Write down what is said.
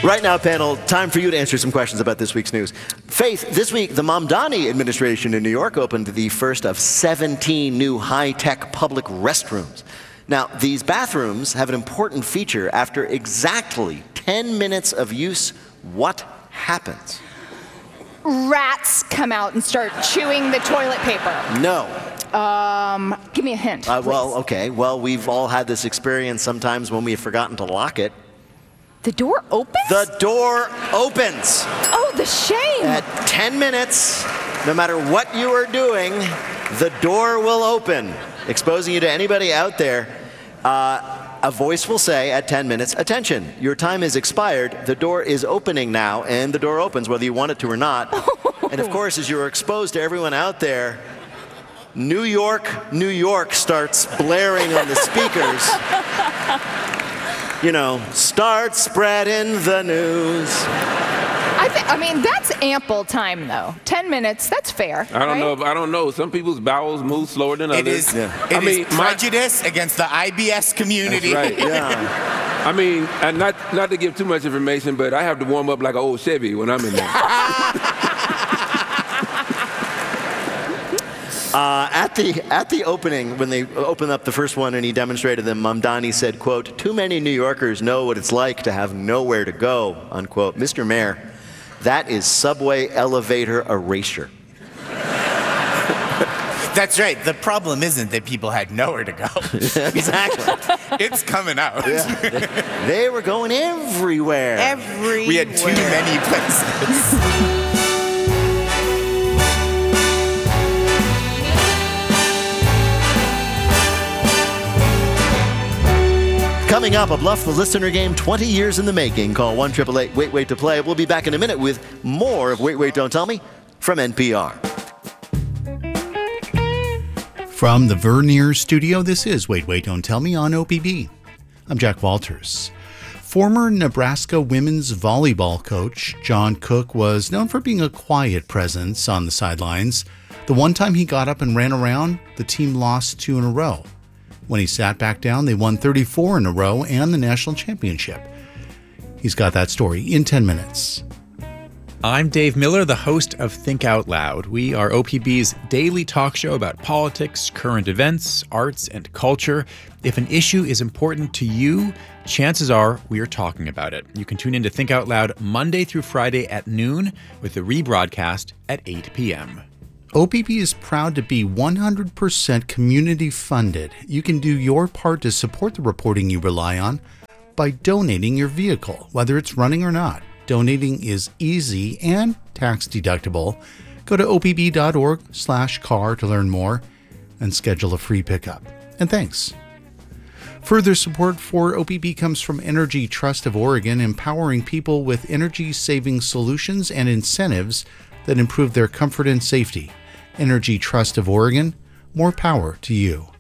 Right now, panel, time for you to answer some questions about this week's news. Faith, this week, the Mamdani administration in New York opened the first of 17 new high-tech public restrooms. Now, these bathrooms have an important feature. After exactly 10 minutes of use, what happens? Rats come out and start chewing the toilet paper. No. Give me a hint. Okay. Well, we've all had this experience sometimes when we have forgotten to lock it. The door opens? The door opens. Oh, the shame. At 10 minutes, no matter what you are doing, the door will open, exposing you to anybody out there. A voice will say at 10 minutes, attention, your time is expired. The door is opening now, and the door opens whether you want it to or not. And of course, as you're exposed to everyone out there, New York, New York starts blaring on the speakers. You know, start spreading the news. I mean, that's ample time, though. 10 minutes, that's fair. I don't know. Some people's bowels move slower than others. It is prejudice against the IBS community. That's right. Yeah. I mean, and not to give too much information, but I have to warm up like an old Chevy when I'm in there. At the opening, when they opened up the first one and he demonstrated them, Mamdani said, quote, too many New Yorkers know what it's like to have nowhere to go, unquote. Mr. Mayor, that is subway elevator erasure. That's right. The problem isn't that people had nowhere to go. Exactly. It's coming out. Yeah. They were going everywhere. We had too many places. Coming up, a Bluff the Listener game 20 years in the making. Call 1-888-WAIT-WAIT to play. We'll be back in a minute with more of Wait, Wait, Don't Tell Me from NPR. From the Vernier studio, this is Wait, Wait, Don't Tell Me on OPB. I'm Jack Walters. Former Nebraska women's volleyball coach John Cook was known for being a quiet presence on the sidelines. The one time he got up and ran around, the team lost 2 in a row. When he sat back down, they won 34 in a row and the national championship. He's got that story in 10 minutes. I'm Dave Miller, the host of Think Out Loud. We are OPB's daily talk show about politics, current events, arts, and culture. If an issue is important to you, chances are we are talking about it. You can tune in to Think Out Loud Monday through Friday at noon with the rebroadcast at 8 p.m. OPB is proud to be 100% community funded. You can do your part to support the reporting you rely on by donating your vehicle, whether it's running or not. Donating is easy and tax deductible. Go to opb.org/car to learn more and schedule a free pickup. And thanks. Further support for OPB comes from Energy Trust of Oregon, empowering people with energy-saving solutions and incentives that improve their comfort and safety. Energy Trust of Oregon, more power to you.